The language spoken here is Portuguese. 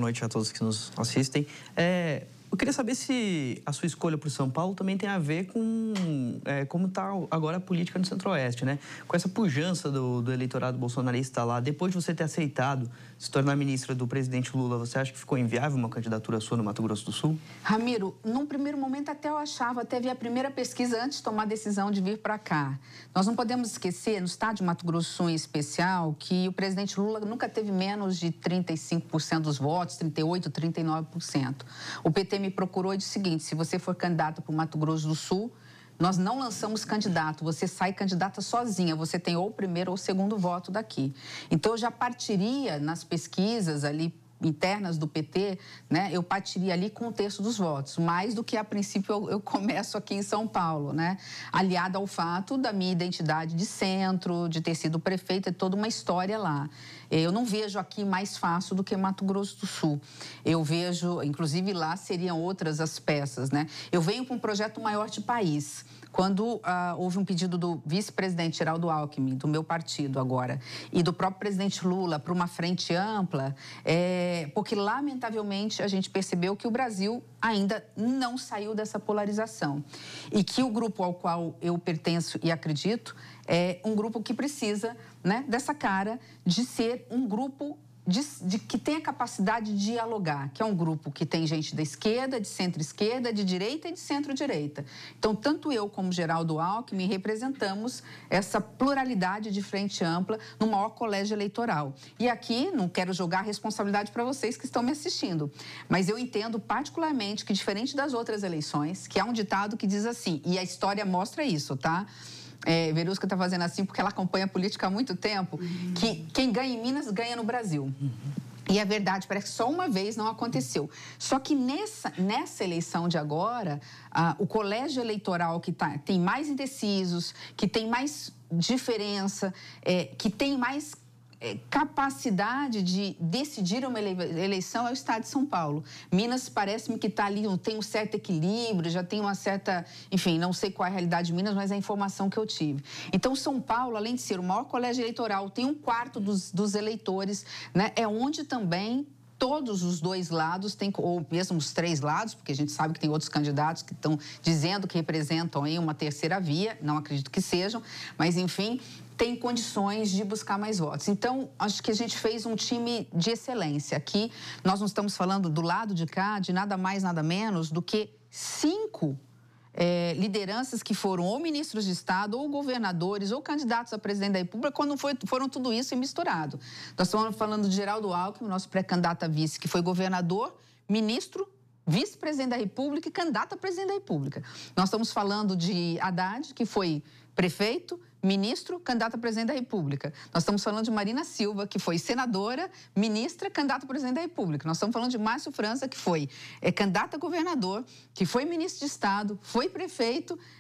noite a todos que nos assistem. Eu queria saber se a sua escolha para o São Paulo também tem a ver com como está agora a política no Centro-Oeste, né? Com essa pujança do eleitorado bolsonarista lá, depois de você ter aceitado se tornar ministra do presidente Lula, você acha que ficou inviável uma candidatura sua no Mato Grosso do Sul? Ramiro, num primeiro momento até eu achava, até vi a primeira pesquisa antes de tomar a decisão de vir para cá. Nós não podemos esquecer, no estado de Mato Grosso do Sul em especial, que o presidente Lula nunca teve menos de 35% dos votos, 38%, 39%. O PT me procurou e disse o seguinte: se você for candidato para o Mato Grosso do Sul, nós não lançamos candidato, você sai candidata sozinha, você tem ou o primeiro ou o segundo voto daqui. Então, eu já partiria nas pesquisas ali internas do PT, né, eu partiria ali com o terço dos votos, mais do que a princípio eu começo aqui em São Paulo, né, aliado ao fato da minha identidade de centro, de ter sido prefeita, toda uma história lá. Eu não vejo aqui mais fácil do que Mato Grosso do Sul. Eu vejo, inclusive lá seriam outras as peças, né. Eu venho com um projeto maior de país. Quando houve um pedido do vice-presidente Geraldo Alckmin, do meu partido agora, e do próprio presidente Lula para uma frente ampla, porque lamentavelmente a gente percebeu que o Brasil ainda não saiu dessa polarização. E que o grupo ao qual eu pertenço e acredito é um grupo que precisa, né, dessa cara de ser um grupo que tem a capacidade de dialogar, que é um grupo que tem gente da esquerda, de centro-esquerda, de direita e de centro-direita. Então, tanto eu como Geraldo Alckmin representamos essa pluralidade de frente ampla no maior colégio eleitoral. E aqui, não quero jogar a responsabilidade para vocês que estão me assistindo, mas eu entendo particularmente que, diferente das outras eleições, que há um ditado que diz assim, e a história mostra isso, tá? Verusca está fazendo assim porque ela acompanha a política há muito tempo, que quem ganha em Minas ganha no Brasil. E é verdade, parece que só uma vez não aconteceu. Só que nessa eleição de agora, o colégio eleitoral que tem mais indecisos, que tem mais diferença, que tem mais capacidade de decidir uma eleição é o estado de São Paulo. Minas parece-me que está ali, tem um certo equilíbrio, já tem uma certa, enfim, não sei qual é a realidade de Minas, mas é a informação que eu tive. Então, São Paulo, além de ser o maior colégio eleitoral, tem 1/4 dos eleitores, né? É onde também todos os dois lados têm, ou mesmo os três lados, porque a gente sabe que tem outros candidatos que estão dizendo que representam aí uma terceira via, não acredito que sejam, mas enfim, tem condições de buscar mais votos. Então, acho que a gente fez um time de excelência. Aqui, nós não estamos falando do lado de cá de nada mais, nada menos do que 5 lideranças que foram ou ministros de Estado, ou governadores, ou candidatos a presidente da República, quando foram tudo isso e misturado. Nós estamos falando de Geraldo Alckmin, nosso pré-candidato a vice, que foi governador, ministro, vice-presidente da República e candidato a presidente da República. Nós estamos falando de Haddad, que foi prefeito, ministro, candidato a presidente da República. Nós estamos falando de Marina Silva, que foi senadora, ministra, candidata a presidente da República. Nós estamos falando de Márcio França, que foi candidato a governador, que foi ministro de Estado, foi prefeito,